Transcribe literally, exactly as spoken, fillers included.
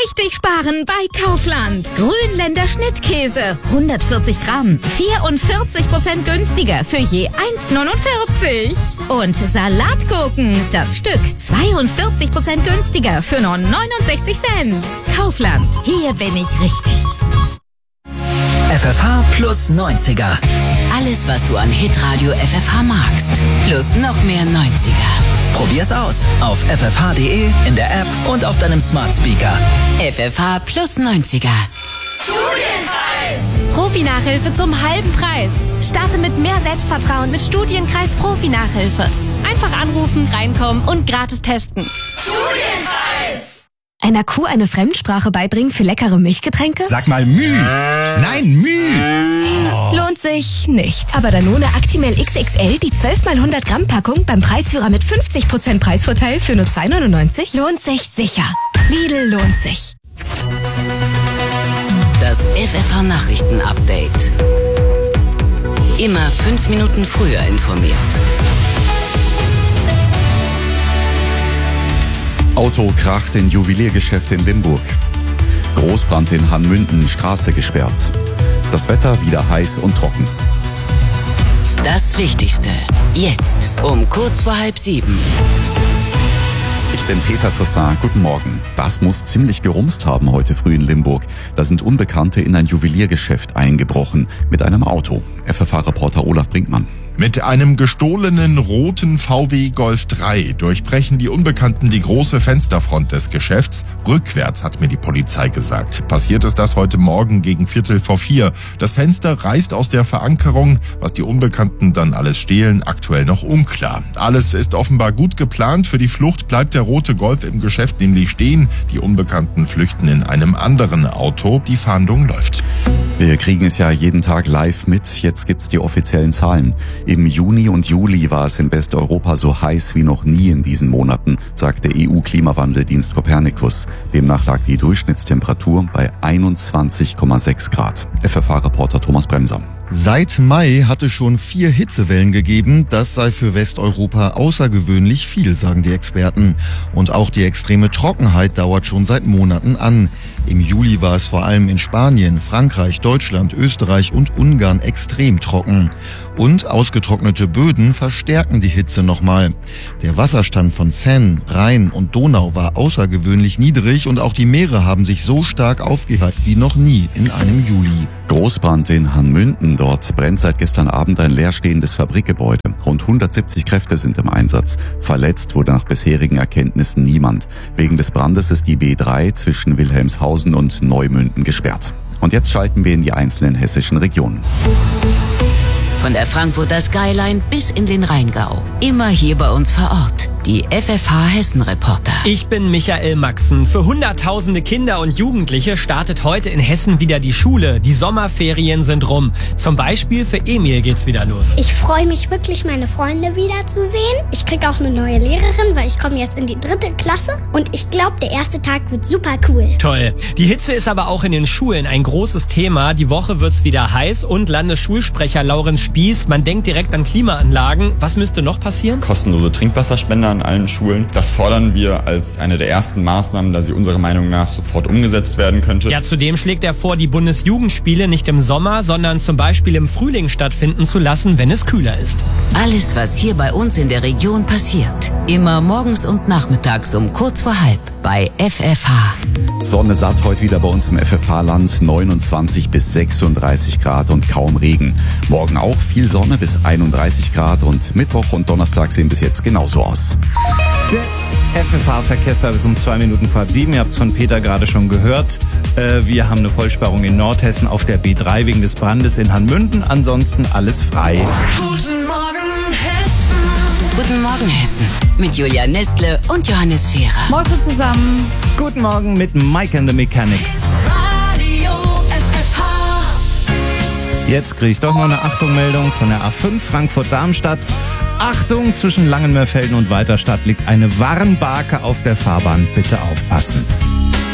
richtig sparen bei Kaufland. Grünländer Schnittkäse, hundertvierzig Gramm, vierundvierzig Prozent günstiger für je eins neunundvierzig. Und Salatgurken, das Stück, zweiundvierzig Prozent günstiger für nur neunundsechzig Cent. Kaufland, hier bin ich richtig. F F H plus neunziger. Alles, was du an Hitradio F F H magst. Plus noch mehr neunziger. Probier's aus auf f f h punkt d e, in der App und auf deinem Smart Speaker. F F H plus neunziger. Studienkreis! Profi-Nachhilfe zum halben Preis. Starte mit mehr Selbstvertrauen mit Studienkreis Profi-Nachhilfe. Einfach anrufen, reinkommen und gratis testen. Studienkreis! Einer Kuh eine Fremdsprache beibringen für leckere Milchgetränke? Sag mal Müh! Nein, Müh! Oh. Lohnt sich nicht. Aber Danone Actimel X X L, die zwölf mal hundert Gramm Packung beim Preisführer mit fünfzig Prozent Preisvorteil für nur zwei neunundneunzig? Lohnt sich sicher. Lidl lohnt sich. Das F F H Nachrichten-Update. Immer fünf Minuten früher informiert. Auto kracht in Juweliergeschäft in Limburg. Großbrand in Hanmünden, Straße gesperrt. Das Wetter wieder heiß und trocken. Das Wichtigste. Jetzt um kurz vor halb sieben. Ich bin Peter Toussaint. Guten Morgen. Das muss ziemlich gerumst haben heute früh in Limburg. Da sind Unbekannte in ein Juweliergeschäft eingebrochen mit einem Auto. F F H-Reporter Olaf Brinkmann. Mit einem gestohlenen roten V W Golf drei durchbrechen die Unbekannten die große Fensterfront des Geschäfts. Rückwärts, hat mir die Polizei gesagt. Passiert ist das heute Morgen gegen Viertel vor vier. Das Fenster reißt aus der Verankerung. Was die Unbekannten dann alles stehlen, aktuell noch unklar. Alles ist offenbar gut geplant. Für die Flucht bleibt der rote Golf im Geschäft nämlich stehen. Die Unbekannten flüchten in einem anderen Auto. Die Fahndung läuft. Wir kriegen es ja jeden Tag live mit. Jetzt gibt's die offiziellen Zahlen. Im Juni und Juli war es in Westeuropa so heiß wie noch nie in diesen Monaten, sagt der E U-Klimawandeldienst Copernicus. Demnach lag die Durchschnittstemperatur bei einundzwanzig Komma sechs Grad. F F H-Reporter Thomas Bremser. Seit Mai hat es schon vier Hitzewellen gegeben. Das sei für Westeuropa außergewöhnlich viel, sagen die Experten. Und auch die extreme Trockenheit dauert schon seit Monaten an. Im Juli war es vor allem in Spanien, Frankreich, Deutschland, Österreich und Ungarn extrem trocken. Und ausgetrocknete Böden verstärken die Hitze nochmal. Der Wasserstand von Seine, Rhein und Donau war außergewöhnlich niedrig und auch die Meere haben sich so stark aufgeheizt wie noch nie in einem Juli. Großbrand in Hanmünden. Dort brennt seit gestern Abend ein leerstehendes Fabrikgebäude. Rund hundertsiebzig Kräfte sind im Einsatz. Verletzt wurde nach bisherigen Erkenntnissen niemand. Wegen des Brandes ist die B drei zwischen Wilhelmshausen und Neumünden gesperrt. Und jetzt schalten wir in die einzelnen hessischen Regionen. Von der Frankfurter Skyline bis in den Rheingau. Immer hier bei uns vor Ort. Die F F H-Hessen-Reporter. Ich bin Michael Maxen. Für hunderttausende Kinder und Jugendliche startet heute in Hessen wieder die Schule. Die Sommerferien sind rum. Zum Beispiel für Emil geht's wieder los. Ich freue mich wirklich, meine Freunde wiederzusehen. Ich kriege auch eine neue Lehrerin, weil ich komme jetzt in die dritte Klasse. Und ich glaube, der erste Tag wird super cool. Toll. Die Hitze ist aber auch in den Schulen ein großes Thema. Die Woche wird's wieder heiß und Landesschulsprecher Laurenz Spieß, man denkt direkt an Klimaanlagen. Was müsste noch passieren? Kostenlose Trinkwasserspender an allen Schulen. Das fordern wir als eine der ersten Maßnahmen, da sie unserer Meinung nach sofort umgesetzt werden könnte. Ja, zudem schlägt er vor, die Bundesjugendspiele nicht im Sommer, sondern zum Beispiel im Frühling stattfinden zu lassen, wenn es kühler ist. Alles, was hier bei uns in der Region passiert. Immer morgens und nachmittags um kurz vor halb bei F F H. Sonne satt heute wieder bei uns im F F H-Land, neunundzwanzig bis sechsunddreißig Grad und kaum Regen. Morgen auch viel Sonne bis einunddreißig Grad und Mittwoch und Donnerstag sehen bis jetzt genauso aus. Der F F H-Verkehrsservice um zwei Minuten vor halb sieben. Ihr habt es von Peter gerade schon gehört. Äh, wir haben eine Vollsperrung in Nordhessen auf der B drei wegen des Brandes in Hanmünden. Ansonsten alles frei. Guten Morgen, Hessen. Guten Morgen, Hessen. Mit Julia Nestle und Johannes Scherer. Morgen zusammen. Guten Morgen mit Mike and the Mechanics. Radio F F H. Jetzt kriege ich doch noch eine Achtung-Meldung von der A fünf Frankfurt-Darmstadt. Achtung, zwischen Langenmörfelden und Weiterstadt liegt eine Warnbarke auf der Fahrbahn. Bitte aufpassen.